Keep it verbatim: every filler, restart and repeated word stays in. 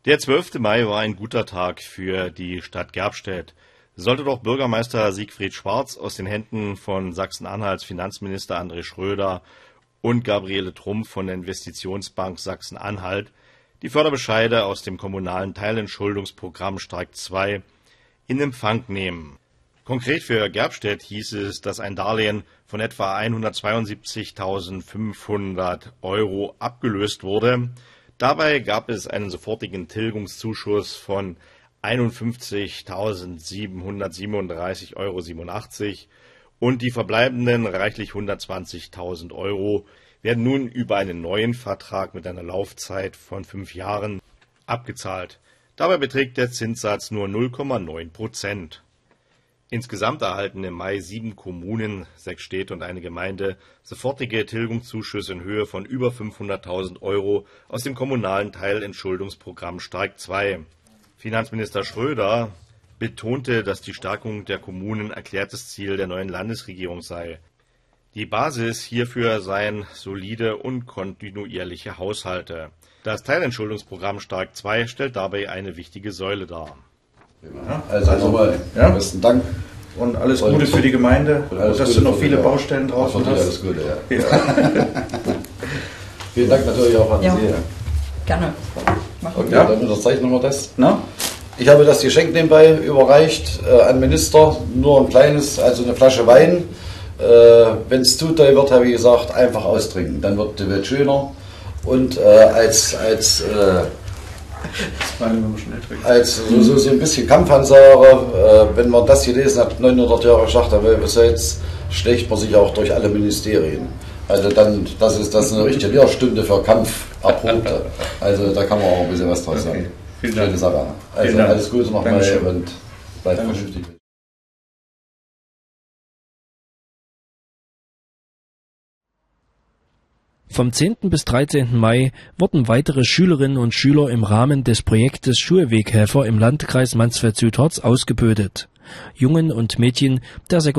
Der zwölfte Mai war ein guter Tag für die Stadt Gerbstedt. Sollte doch Bürgermeister Siegfried Schwarz aus den Händen von Sachsen-Anhalts Finanzminister André Schröder und Gabriele Trumpf von der Investitionsbank Sachsen-Anhalt die Förderbescheide aus dem kommunalen Teilentschuldungsprogramm Streik zwei in Empfang nehmen. Konkret für Gerbstedt hieß es, dass ein Darlehen von etwa hundertzweiundsiebzigtausendfünfhundert Euro abgelöst wurde. Dabei gab es einen sofortigen Tilgungszuschuss von einundfünfzigtausendsiebenhundertsiebenunddreißig Euro siebenundachtzig und die verbleibenden reichlich hundertzwanzigtausend Euro werden nun über einen neuen Vertrag mit einer Laufzeit von fünf Jahren abgezahlt. Dabei beträgt der Zinssatz nur null Komma neun Prozent. Insgesamt erhalten im Mai sieben Kommunen, sechs Städte und eine Gemeinde sofortige Tilgungszuschüsse in Höhe von über fünfhunderttausend Euro aus dem kommunalen Teilentschuldungsprogramm Streik zwei. Finanzminister Schröder betonte, dass die Stärkung der Kommunen erklärtes Ziel der neuen Landesregierung sei. Die Basis hierfür seien solide und kontinuierliche Haushalte. Das Teilentschuldungsprogramm Streik zwei stellt dabei eine wichtige Säule dar. Ja, also nochmal, ja. Besten Dank. Und alles Gute und für die Gemeinde, dass Gute du noch viele Baustellen draußen hast. Alles Gute, ja. ja. Vielen Dank natürlich auch an ja. Sie. Gerne. Okay, ja. Dann unterzeichnen wir das. Na? Ich habe das Geschenk nebenbei überreicht äh, an Minister, nur ein kleines, also eine Flasche Wein. Äh, Wenn es zu doll wird, habe ich gesagt, einfach austrinken, dann wird die Welt schöner. Und äh, als, als äh, Als so, so, so ein bisschen Kampfansage, äh, wenn man das gelesen hat, neunhundert Jahre Schachterwelbesitz, schlägt man sich auch durch alle Ministerien. Also dann, das ist, das ist eine richtige Lehrstunde für Kampferprobte. Also da kann man auch ein bisschen was draus sagen. Okay. Schöne Sache. Also alles Gute nochmal und bleibt vernünftig. Vom zehnten bis dreizehnten Mai wurden weitere Schülerinnen und Schüler im Rahmen des Projektes Schulweghelfer im Landkreis Mansfeld-Südharz ausgebildet. Jungen und Mädchen der